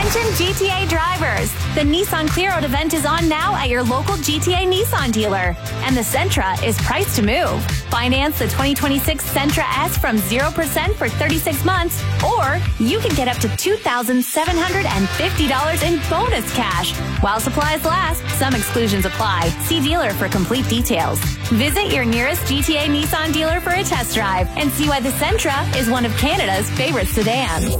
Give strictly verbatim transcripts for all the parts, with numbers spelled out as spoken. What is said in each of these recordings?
Attention G T A drivers. The Nissan Clear Out event is on now at your local G T A Nissan dealer. And the Sentra is priced to move. Finance the twenty twenty-six Sentra S from zero percent for thirty-six months, or you can get up to two thousand seven hundred fifty dollars in bonus cash. While supplies last, some exclusions apply. See dealer for complete details. Visit your nearest G T A Nissan dealer for a test drive and see why the Sentra is one of Canada's favorite sedans.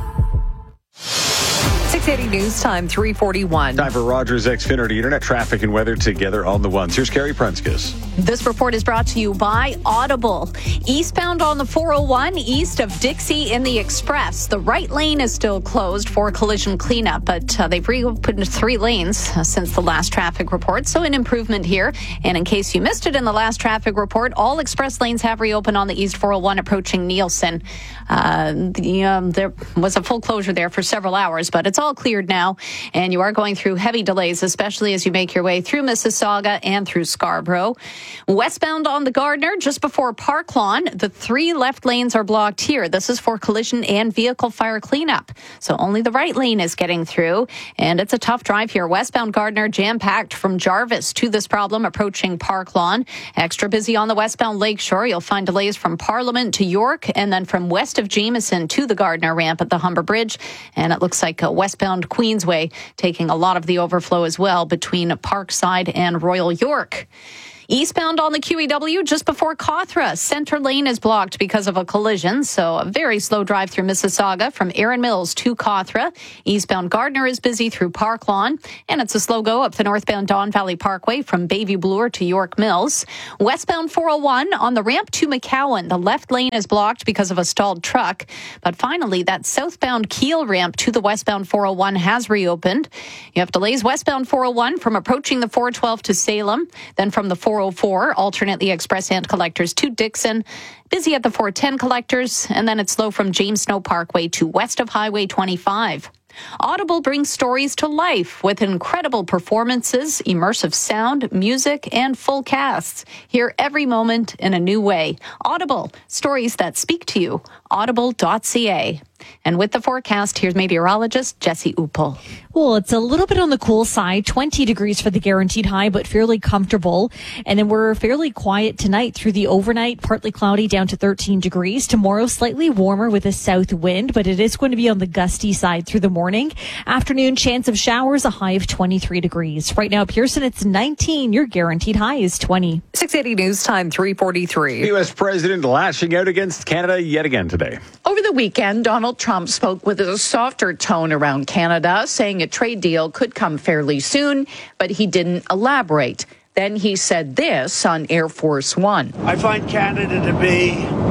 six eighty News Time, three forty-one. Time for Rogers Xfinity Internet traffic and weather together on the ones. Here's Carrie Prunskis. This report is brought to you by Audible. Eastbound on the four oh one, east of Dixie in the Express. The right lane is still closed for collision cleanup, but uh, they've reopened three lanes uh, since the last traffic report, so an improvement here. And in case you missed it in the last traffic report, all express lanes have reopened on the East four oh one approaching Nielsen. Uh, the, um, there was a full closure there for several hours, but it's all cleared now, and you are going through heavy delays, especially as you make your way through Mississauga and through Scarborough. Westbound on the Gardiner, just before Park Lawn, the three left lanes are blocked here. This is for collision and vehicle fire cleanup, so only the right lane is getting through, and it's a tough drive here. Westbound Gardiner jam-packed from Jarvis to this problem approaching Park Lawn. Extra busy on the westbound Lakeshore. You'll find delays from Parliament to York, and then from west of Jameson to the Gardiner ramp at the Humber Bridge, and it looks like a westbound Queensway taking a lot of the overflow as well between Parkside and Royal York. Eastbound on the Q E W, just before Cawthra, center lane is blocked because of a collision, so a very slow drive through Mississauga from Erin Mills to Cawthra. Eastbound Gardiner is busy through Park Lawn, and it's a slow go up the northbound Don Valley Parkway from Bayview Bloor to York Mills. Westbound four oh one on the ramp to McCowan, the left lane is blocked because of a stalled truck, but finally that southbound Keel ramp to the westbound four oh one has reopened. You have delays westbound four oh one from approaching the four twelve to Salem, then from the four oh four, alternately express and collectors to Dixon. Busy at the four ten collectors, and then it's slow from James Snow Parkway to west of Highway twenty-five. Audible brings stories to life with incredible performances, immersive sound, music, and full casts. Hear every moment in a new way. Audible, stories that speak to you. audible dot c a. And with the forecast, here's meteorologist Jesse Uppel. Well, it's a little bit on the cool side, twenty degrees for the guaranteed high, but fairly comfortable. And then we're fairly quiet tonight through the overnight, partly cloudy down to thirteen degrees. Tomorrow, slightly warmer with a south wind, but it is going to be on the gusty side through the morning. Afternoon, chance of showers, a high of twenty-three degrees. Right now, Pearson, it's nineteen. Your guaranteed high is twenty. six eighty News Time, three forty-three. The U S president lashing out against Canada yet again today. Over the weekend, Donald Trump spoke with a softer tone around Canada, saying a trade deal could come fairly soon, but he didn't elaborate. Then he said this on Air Force One. I find Canada to be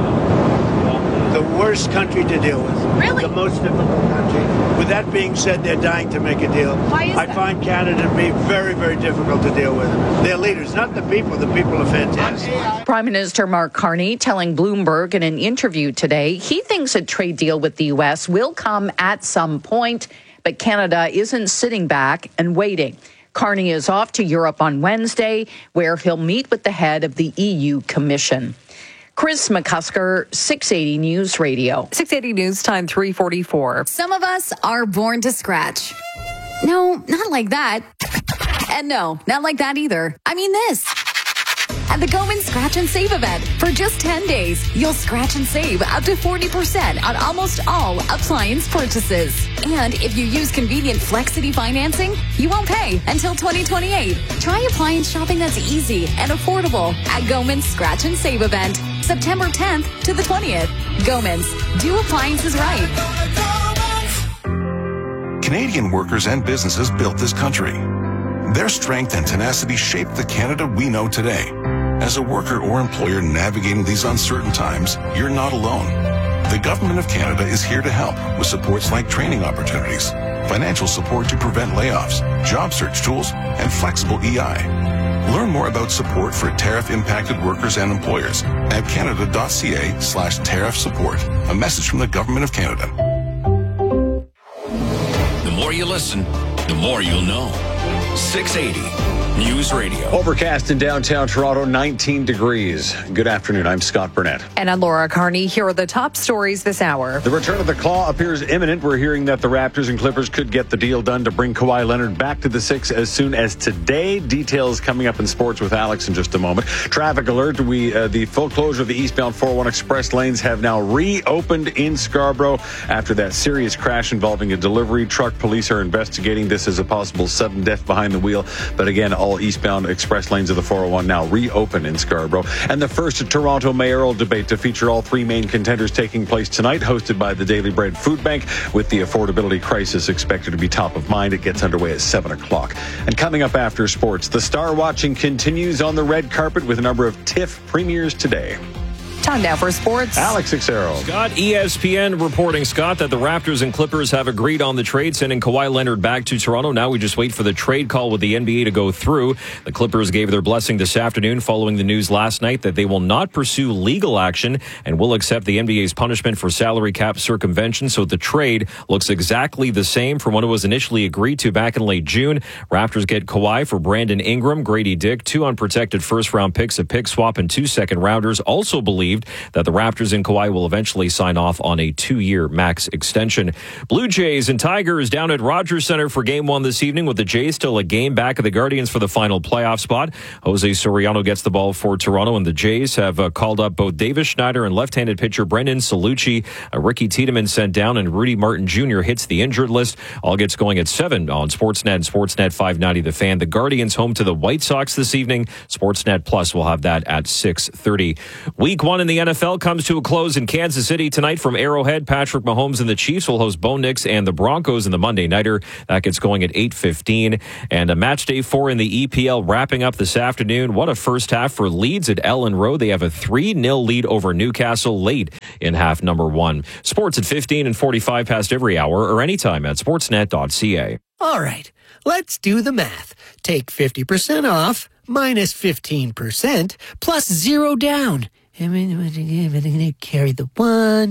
the worst country to deal with. Really? The most difficult country. With that being said, they're dying to make a deal. Why is I that? find Canada to be very, very difficult to deal with. Their leaders, not the people. The people are fantastic. Prime Minister Mark Carney telling Bloomberg in an interview today he thinks a trade deal with the U S will come at some point, but Canada isn't sitting back and waiting. Carney is off to Europe on Wednesday, where he'll meet with the head of the E U Commission. Chris McCusker, six eighty News Radio. six eighty News Time, three forty-four. Some of us are born to scratch. No, not like that. And no, not like that either. I mean this. At the Goman Scratch and Save event, for just ten days, you'll scratch and save up to forty percent on almost all appliance purchases. And if you use convenient Flexity financing, you won't pay until twenty twenty-eight. Try appliance shopping that's easy and affordable at Goman's Scratch and Save event, September tenth to the twentieth. Goman's, do appliances right. Canadian workers and businesses built this country. Their strength and tenacity shaped the Canada we know today. As a worker or employer navigating these uncertain times, you're not alone. The Government of Canada is here to help with supports like training opportunities, financial support to prevent layoffs, job search tools, and flexible E I. Learn more about support for tariff-impacted workers and employers at canada.ca slash tariff support. A message from the Government of Canada. The more you listen, the more you'll know. six eighty News Radio. Overcast in downtown Toronto, nineteen degrees. Good afternoon. I'm Scott Burnett. And I'm Laura Carney. Here are the top stories this hour. The return of the Claw appears imminent. We're hearing that the Raptors and Clippers could get the deal done to bring Kawhi Leonard back to the Six as soon as today. Details coming up in sports with Alex in just a moment. Traffic alert. We uh, the full closure of the eastbound four oh one express lanes have now reopened in Scarborough after that serious crash involving a delivery truck. Police are investigating this as a possible sudden death behind the wheel. But again, all eastbound express lanes of the four oh one now reopen in Scarborough. And the first Toronto mayoral debate to feature all three main contenders taking place tonight, hosted by the Daily Bread Food Bank, with the affordability crisis expected to be top of mind. It gets underway at seven o'clock. And coming up after sports, the star watching continues on the red carpet with a number of TIFF premieres today. Time now for sports. Alex Xero. Scott, E S P N reporting, Scott, that the Raptors and Clippers have agreed on the trade, sending Kawhi Leonard back to Toronto. Now we just wait for the trade call with the N B A to go through. The Clippers gave their blessing this afternoon following the news last night that they will not pursue legal action and will accept the N B A's punishment for salary cap circumvention. So the trade looks exactly the same from what it was initially agreed to back in late June. Raptors get Kawhi for Brandon Ingram, Grady Dick, two unprotected first-round picks, a pick swap, and two second-rounders. Also believed that the Raptors and Kawhi will eventually sign off on a two-year max extension. Blue Jays and Tigers down at Rogers Center for game one this evening, with the Jays still a game back of the Guardians for the final playoff spot. Jose Soriano gets the ball for Toronto, and the Jays have uh, called up both Davis Schneider and left-handed pitcher Brendan Salucci. Uh, Ricky Tiedemann sent down, and Rudy Martin Junior hits the injured list. All gets going at seven on Sportsnet and Sportsnet five ninety The Fan. The Guardians home to the White Sox this evening. Sportsnet Plus will have that at six thirty. Week one in the N F L comes to a close in Kansas City tonight from Arrowhead. Patrick Mahomes and the Chiefs will host Bo Nix and the Broncos in the Monday Nighter. That gets going at eight fifteen. And a match day four in the E P L wrapping up this afternoon. What a first half for Leeds at Ellen Road. They have a three nil lead over Newcastle late in half number one. Sports at fifteen and forty-five past every hour or anytime at sportsnet dot c a. All right, let's do the math. Take fifty percent off minus fifteen percent plus zero down. I mean, we're going to carry the one.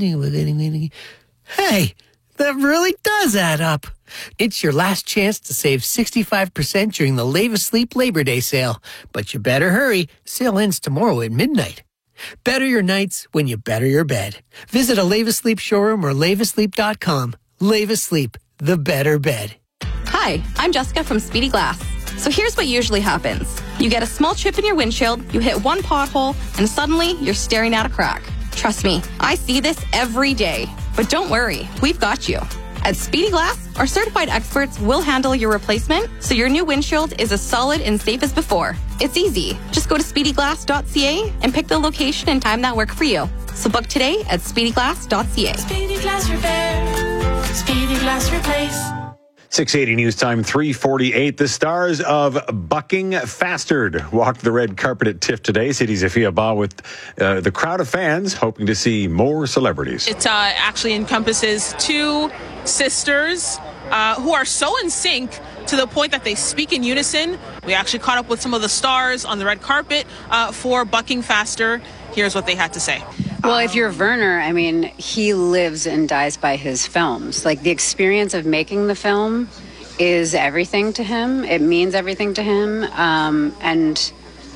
Hey, that really does add up. It's your last chance to save sixty-five percent during the Leva Sleep Labor Day sale. But you better hurry. Sale ends tomorrow at midnight. Better your nights when you better your bed. Visit a Leva Sleep showroom or leva sleep dot com. Leva Sleep, the better bed. Hi, I'm Jessica from Speedy Glass. So here's what usually happens. You get a small chip in your windshield, you hit one pothole, and suddenly you're staring at a crack. Trust me, I see this every day. But don't worry, we've got you. At Speedy Glass, our certified experts will handle your replacement so your new windshield is as solid and safe as before. It's easy. Just go to speedy glass dot c a and pick the location and time that work for you. So book today at speedy glass dot c a. Speedy Glass Repair. Speedy Glass Replace. six eighty News Time, three forty-eight. The stars of Bucking Fastered walked the red carpet at TIFF today. Sidi Zafia Ba with uh, the crowd of fans hoping to see more celebrities. It uh, actually encompasses two sisters uh, who are so in sync to the point that they speak in unison. We actually caught up with some of the stars on the red carpet uh, for Bucking Faster. Here's what they had to say. Well, if you're Werner, I mean, he lives and dies by his films. Like, the experience of making the film is everything to him. It means everything to him. Um, and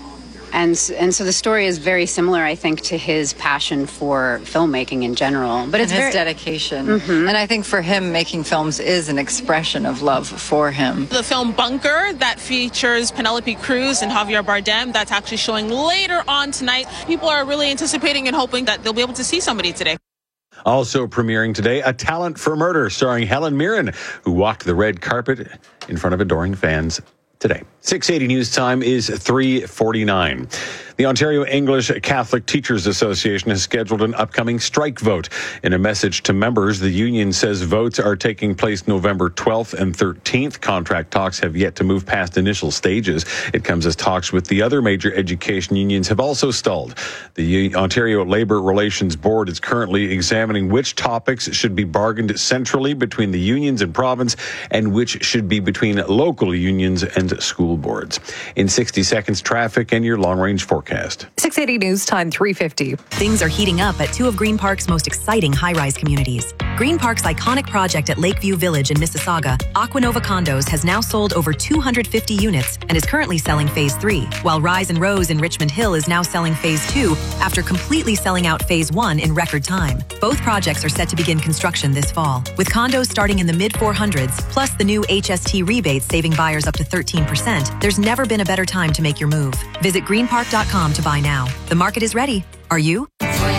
and and so the story is very similar, I think, to his passion for filmmaking in general. But it's and his very, dedication. Mm-hmm. And I think for him, making films is an expression of love for him. The film Bunker, that features Penelope Cruz and Javier Bardem, that's actually showing later on tonight. People are really anticipating and hoping that they'll be able to see somebody today. Also premiering today, A Talent for Murder, starring Helen Mirren, who walked the red carpet in front of adoring fans today. six eighty News Time is three forty-nine. The Ontario English Catholic Teachers Association has scheduled an upcoming strike vote. In a message to members, the union says votes are taking place November twelfth and thirteenth. Contract talks have yet to move past initial stages. It comes as talks with the other major education unions have also stalled. The Ontario Labour Relations Board is currently examining which topics should be bargained centrally between the unions and province and which should be between local unions and school boards. In sixty seconds, traffic and your long-range forecast. forecast. six eighty News Time, three fifty. Things are heating up at two of Green Park's most exciting high-rise communities. Green Park's iconic project at Lakeview Village in Mississauga, Aquanova Condos, has now sold over two hundred fifty units and is currently selling Phase three, while Rise and Rose in Richmond Hill is now selling Phase two after completely selling out Phase one in record time. Both projects are set to begin construction this fall, with condos starting in the mid four hundreds, plus the new H S T rebates saving buyers up to thirteen percent. There's never been a better time to make your move. Visit green park dot com to buy now. The market is ready. Are you?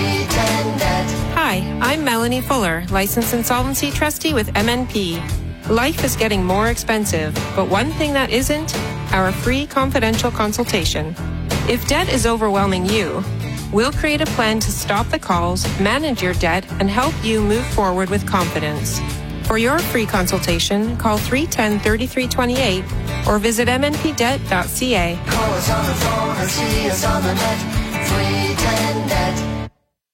Hi, I'm Melanie Fuller, licensed insolvency trustee with M N P. Life is getting more expensive, but one thing that isn't, our free confidential consultation. If debt is overwhelming you, we'll create a plan to stop the calls, manage your debt, and help you move forward with confidence. For your free consultation, call three one zero, three three two eight or visit m n p debt dot c a. Call us on the phone or see us on the net. three ten net.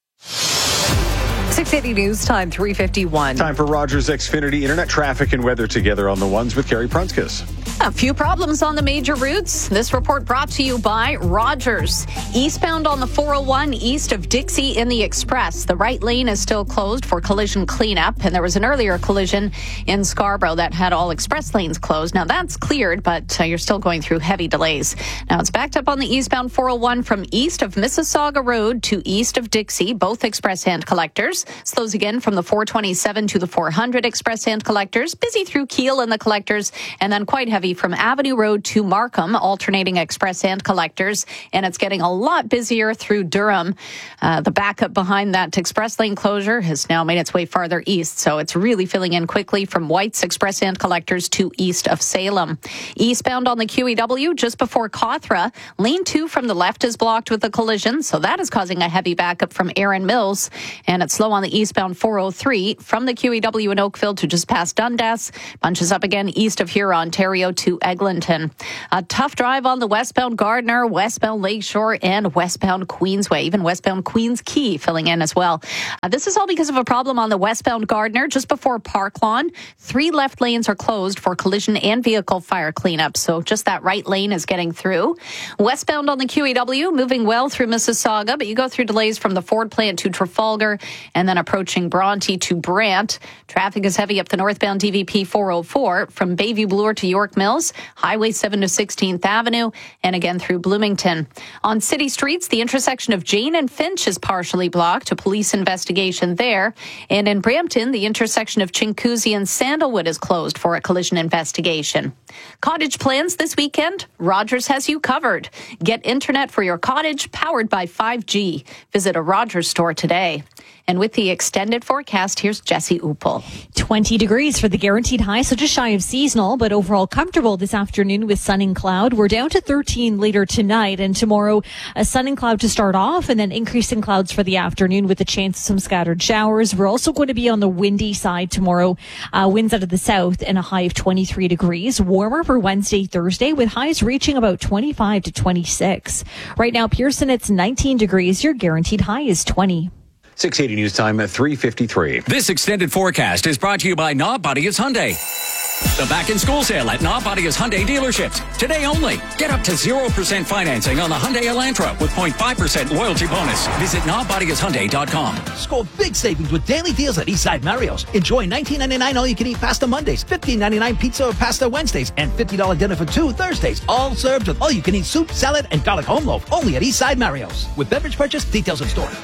six eighty News Time, three fifty-one. Time for Rogers Xfinity Internet traffic and weather together on the ones with Carrie Prunskis. A few problems on the major routes. This report brought to you by Rogers. Eastbound on the four oh one east of Dixie in the Express. The right lane is still closed for collision cleanup, and there was an earlier collision in Scarborough that had all express lanes closed. Now that's cleared, but uh, you're still going through heavy delays. Now it's backed up on the eastbound four oh one from east of Mississauga Road to east of Dixie, both express hand collectors. Slows again from the four twenty-seven to the four hundred express hand collectors. Busy through Keele and the collectors, and then quite heavy from Avenue Road to Markham, alternating express hand collectors, and it's getting a lot busier through Durham. Uh, the backup behind that express lane closure has now made its way farther east, so it's really filling in quickly from White's express hand collectors to east of Salem. Eastbound on the Q E W, just before Cawthra, lane two from the left is blocked with a collision, so that is causing a heavy backup from Erin Mills, and it's slow on the eastbound four oh three from the Q E W in Oakville to just past Dundas. Bunches up again east of Huron, Ontario to Eglinton. A tough drive on the westbound Gardner, westbound Lakeshore, and westbound Queensway, even westbound Queens Quay filling in as well. Uh, this is all because of a problem on the westbound Gardner just before Park Lawn. Three left lanes are closed for collision and vehicle fire cleanup, so just that right lane is getting through. Westbound on the Q E W, moving well through Mississauga, but you go through delays from the Ford plant to Trafalgar and then approaching Bronte to Brant. Traffic is heavy up the northbound D V P four oh four from Bayview Bloor to York Mills, Highway seven to sixteenth Avenue, and again through Bloomington. On city streets, the intersection of Jane and Finch is partially blocked. A police investigation there. And in Brampton, the intersection of Chincoosea and Sandalwood is closed for a collision investigation. Cottage plans this weekend? Rogers has you covered. Get internet for your cottage powered by five G. Visit a Rogers store today. And with the extended forecast, here's Jesse Upel. twenty degrees for the guaranteed high, so just shy of seasonal, but overall comfortable this afternoon with sun and cloud. We're down to thirteen later tonight, and tomorrow a sun and cloud to start off, and then increasing clouds for the afternoon with a chance of some scattered showers. We're also going to be on the windy side tomorrow. Uh, winds out of the south and a high of twenty-three degrees. Warmer for Wednesday, Thursday, with highs reaching about twenty-five to twenty-six. Right now, Pearson, it's nineteen degrees. Your guaranteed high is twenty. six eighty News Time at three fifty-three. This extended forecast is brought to you by Nobbodius Hyundai. The back-in-school sale at Nobbodius Hyundai dealerships. Today only. Get up to zero percent financing on the Hyundai Elantra with zero point five percent loyalty bonus. Visit Nobbodius Hyundai dot com. Score big savings with daily deals at Eastside Mario's. Enjoy nineteen ninety-nine all-you-can-eat pasta Mondays, fifteen ninety-nine pizza or pasta Wednesdays, and fifty dollars dinner for two Thursdays. All served with all-you-can-eat soup, salad, and garlic home loaf. Only at Eastside Mario's. With beverage purchase, details in store.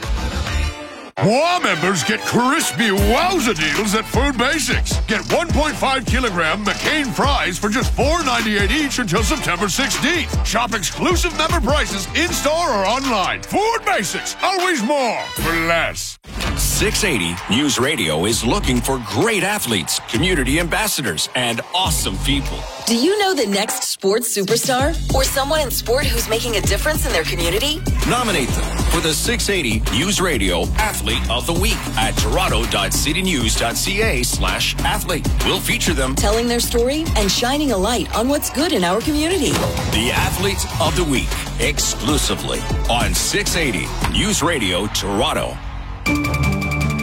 War members get crispy wowza deals at Food Basics. Get one point five kilogram McCain fries for just four ninety-eight each until September sixteenth. Shop exclusive member prices in-store or online. Food Basics, always more for less. six eighty News Radio is looking for great athletes, community ambassadors, and awesome people. Do you know the next sports superstar? Or someone in sport who's making a difference in their community? Nominate them for the six eighty News Radio Athlete of the Week at toronto.citynews.ca slash athlete. We'll feature them telling their story and shining a light on what's good in our community. The Athlete of the Week, exclusively on six eighty News Radio Toronto.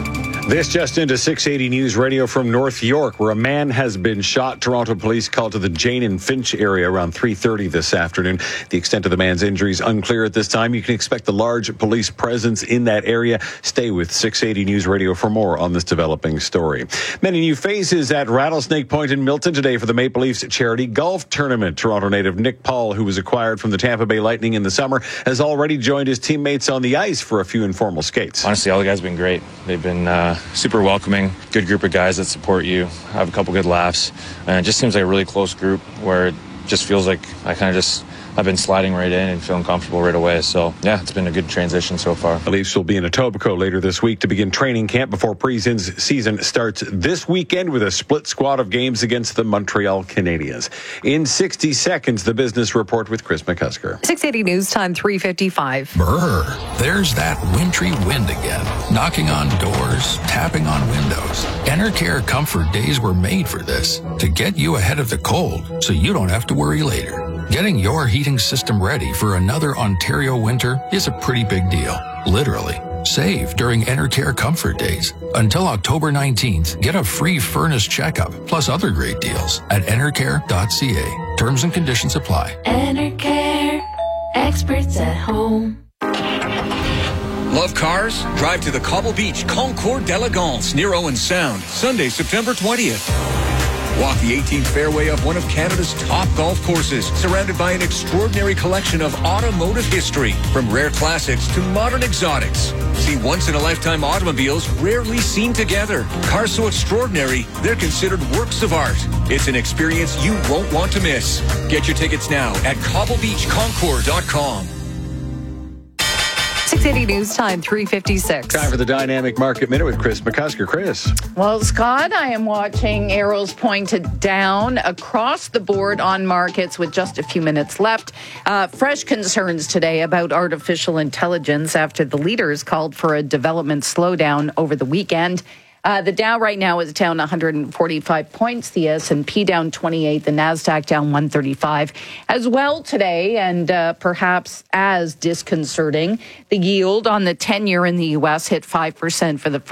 This just into six eighty News Radio from North York, where a man has been shot. Toronto police called to the Jane and Finch area around three thirty this afternoon. The extent of the man's injuries unclear at this time. You can expect a large police presence in that area. Stay with six eighty News Radio for more on this developing story. Many new faces at Rattlesnake Point in Milton today for the Maple Leafs charity golf tournament. Toronto native Nick Paul, who was acquired from the Tampa Bay Lightning in the summer, has already joined his teammates on the ice for a few informal skates. Honestly, all the guys have been great. They've been uh, super welcoming, good group of guys that support you, have a couple good laughs, and it just seems like a really close group where it just feels like I kind of just I've been sliding right in and feeling comfortable right away. So, yeah, it's been a good transition so far. The Leafs will be in Etobicoke later this week to begin training camp before preseason season starts this weekend with a split squad of games against the Montreal Canadiens. In sixty seconds, the business report with Chris McCusker. six eighty News Time, three fifty-five. Brr, there's that wintry wind again, knocking on doors, tapping on windows. Enercare Comfort Days were made for this, to get you ahead of the cold so you don't have to worry later. Getting your heating system ready for another Ontario winter is a pretty big deal. Literally. Save during Enercare Comfort Days. Until October nineteenth, get a free furnace checkup plus other great deals at enercare dot c a. Terms and conditions apply. Enercare, experts at home. Love cars? Drive to the Cobble Beach Concours d'Elegance near Owen Sound, Sunday, September twentieth. Walk the eighteenth fairway of one of Canada's top golf courses, surrounded by an extraordinary collection of automotive history, from rare classics to modern exotics. See once-in-a-lifetime automobiles rarely seen together. Cars so extraordinary, they're considered works of art. It's an experience you won't want to miss. Get your tickets now at cobble beach concours dot com. six eighty News Time, three fifty-six. Time for the Dynamic Market Minute with Chris McCusker. Chris. Well, Scott, I am watching arrows pointed down across the board on markets with just a few minutes left. Uh, fresh concerns today about artificial intelligence after the leaders called for a development slowdown over the weekend. Uh, the Dow right now is down one hundred forty-five points. The S and P down twenty-eight. The NASDAQ down one thirty-five as well today. And uh, perhaps as disconcerting, the yield on the ten-year in the U S hit five percent for the first